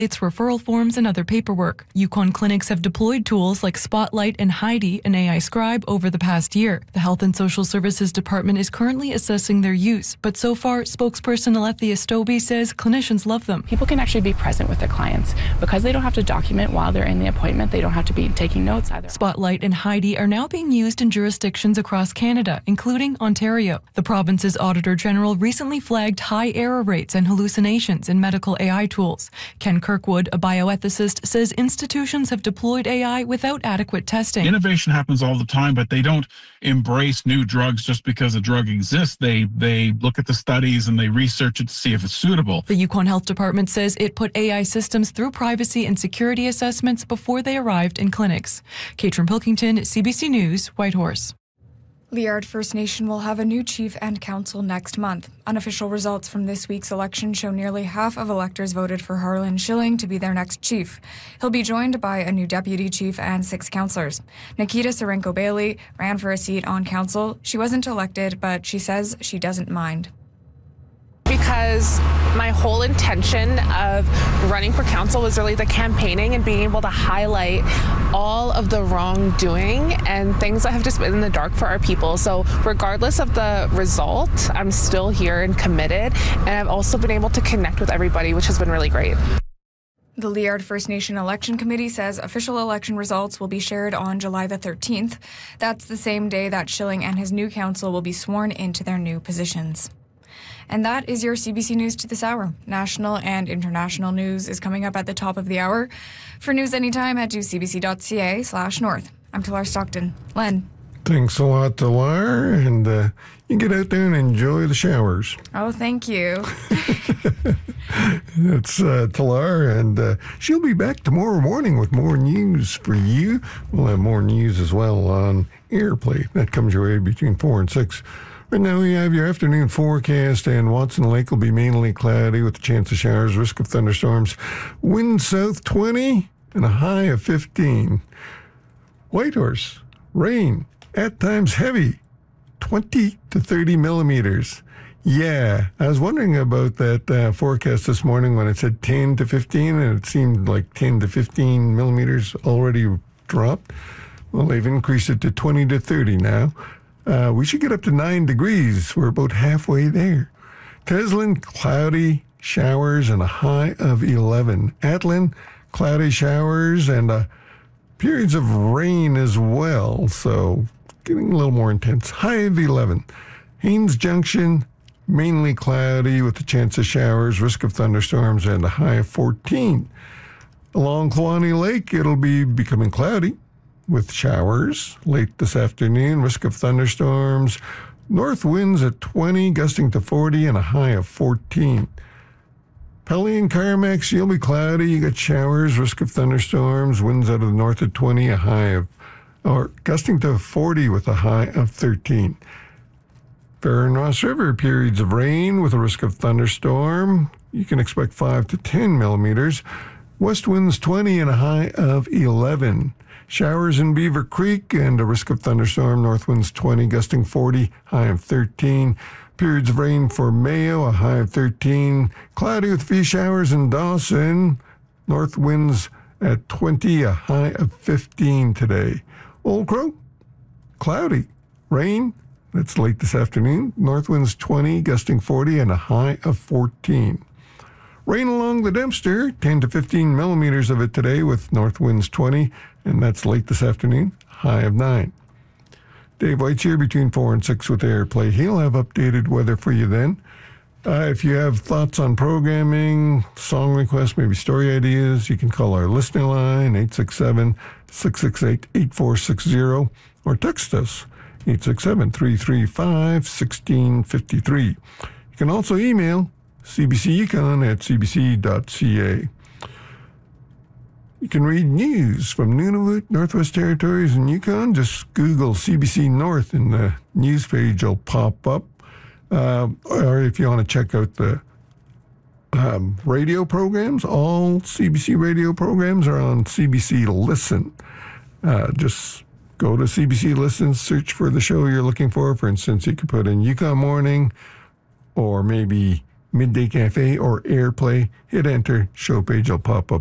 its referral forms and other paperwork. Yukon clinics have deployed tools like Spotlight and Heidi, an AI scribe, over the past year. The Health and Social Services Department is currently assessing their use, but so far, spokesperson Alethea Stobie says clinicians love them. People can actually be present with their clients. Because they don't have to document while they're in the appointment, they don't have to be taking notes either. Spotlight and Heidi are now being used in jurisdictions across Canada, including Ontario. The province's Auditor General recently flagged high error rates and hallucinations in medical AI tools. Ken Kirkwood, a bioethicist, says institutions have deployed AI without adequate testing. Innovation happens all the time, but they don't embrace new drugs just because a drug exists. They look at the studies and they research it to see if it's suitable. The Yukon Health Department says it put AI systems through privacy and security assessments before they arrived in clinics. Katrin Pilkington, CBC News, Whitehorse. Liard First Nation will have a new chief and council next month. Unofficial results from this week's election show nearly half of electors voted for Harlan Schilling to be their next chief. He'll be joined by a new deputy chief and 6 councillors. Nikita Sarenko-Bailey ran for a seat on council. She wasn't elected, but she says she doesn't mind. Because my whole intention of running for council was really the campaigning and being able to highlight all of the wrongdoing and things that have just been in the dark for our people. So regardless of the result, I'm still here and committed. And I've also been able to connect with everybody, which has been really great. The Liard First Nation Election Committee says official election results will be shared on July the 13th. That's the same day that Schilling and his new council will be sworn into their new positions. And that is your CBC News to this hour. National and international news is coming up at the top of the hour. For news anytime, head to cbc.ca/north. I'm Talar Stockton. Len. Thanks a lot, Talar. And you get out there and enjoy the showers. Oh, thank you. That's Talar, and she'll be back tomorrow morning with more news for you. We'll have more news as well on Airplay. That comes your way between 4 and 6. Right now we have your afternoon forecast, and Watson Lake will be mainly cloudy with a chance of showers, risk of thunderstorms. Wind south 20 and a high of 15. Whitehorse, rain, at times heavy, 20 to 30 millimeters. Yeah, I was wondering about that forecast this morning when it said 10 to 15, and it seemed like 10 to 15 millimeters already dropped. Well, they've increased it to 20 to 30 now. We should get up to 9 degrees. We're about halfway there. Teslin, cloudy, showers, and a high of 11. Atlin, cloudy showers, and periods of rain as well, so getting a little more intense. High of 11. Haines Junction, mainly cloudy with a chance of showers, risk of thunderstorms, and a high of 14. Along Kluane Lake, it'll be becoming cloudy with showers late this afternoon, risk of thunderstorms, north winds at 20, gusting to 40, and a high of 14. Pelly and Carmax, you'll be cloudy, you got showers, risk of thunderstorms, winds out of the north at 20, a high of, or gusting to 40 with a high of 13. Fair and Ross River, periods of rain with a risk of thunderstorm. You can expect 5 to 10 millimeters. West winds 20 and a high of 11. Showers in Beaver Creek and a risk of thunderstorm. North winds 20, gusting 40, high of 13. Periods of rain for Mayo, a high of 13. Cloudy with few showers in Dawson. North winds at 20, a high of 15 today. Old Crow, cloudy. Rain, that's late this afternoon. North winds 20, gusting 40, and a high of 14. Rain along the Dempster, 10 to 15 millimeters of it today with north winds 20, and that's late this afternoon, high of 9. Dave White's here between 4 and 6 with Airplay. He'll have updated weather for you then. If you have thoughts on programming, song requests, maybe story ideas, you can call our listener line, 867-668-8460, or text us, 867-335-1653. You can also email cbcyukon@cbc.ca. You can read news from Nunavut, Northwest Territories, and Yukon. Just Google CBC North and the news page will pop up. Or if you want to check out the radio programs, all CBC radio programs are on CBC Listen. Just go to CBC Listen, search for the show you're looking for. For instance, you could put in Yukon Morning, or maybe Midday Cafe, or Airplay. Hit enter, show page will pop up.